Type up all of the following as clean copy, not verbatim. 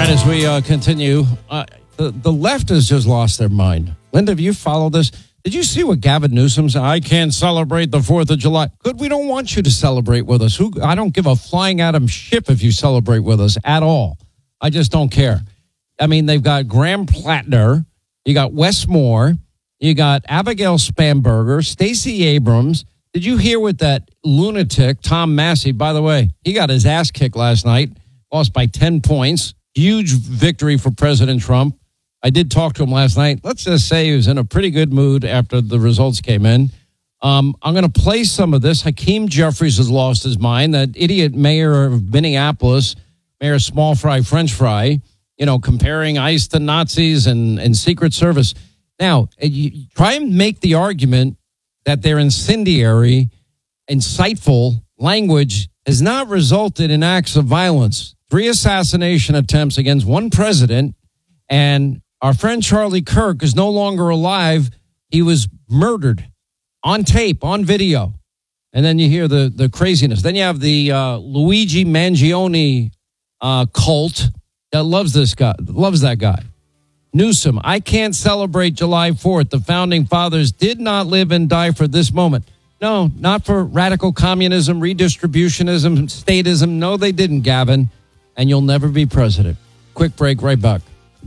right, as we continue, the left has just lost their mind. Linda, have you followed this? Did you see what Gavin Newsom said? I can't celebrate the 4th of July. Good, we don't want you to celebrate with us. I don't give a flying atom ship if you celebrate with us at all. I just don't care. I mean, they've got Graham Plattner, you got Wes Moore, you got Abigail Spanberger, Stacey Abrams. Did you hear what that lunatic, Tom Massey, by the way, he got his ass kicked last night, lost by 10 points. Huge victory for President Trump. I did talk to him last night. Let's just say he was in a pretty good mood after the results came in. I'm going to play some of this. Hakeem Jeffries has lost his mind. That idiot mayor of Minneapolis, Mayor Small Fry French Fry, comparing ICE to Nazis and Secret Service. Now, you try and make the argument that their incendiary, insightful language has not resulted in acts of violence. 3 assassination attempts against one president, and our friend Charlie Kirk is no longer alive. He was murdered on tape, on video. And then you hear the craziness. Then you have the Luigi Mangione cult that loves that guy. Newsom, I can't celebrate July 4th. The founding fathers did not live and die for this moment. No, not for radical communism, redistributionism, statism. No, they didn't, Gavin. And you'll never be president. Quick break, right back.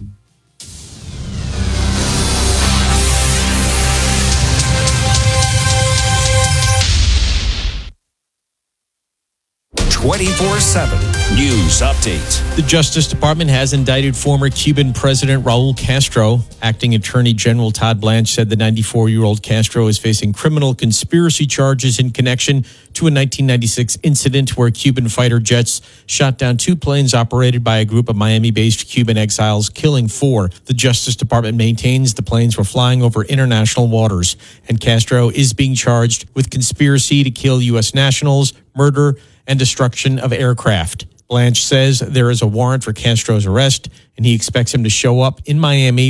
News update. The Justice Department has indicted former Cuban President Raul Castro. Acting Attorney General Todd Blanche said the 94-year-old Castro is facing criminal conspiracy charges in connection to a 1996 incident where Cuban fighter jets shot down 2 planes operated by a group of Miami-based Cuban exiles, killing 4. The Justice Department maintains the planes were flying over international waters, and Castro is being charged with conspiracy to kill U.S. nationals, murder, and destruction of aircraft. Blanche says there is a warrant for Castro's arrest, and he expects him to show up in Miami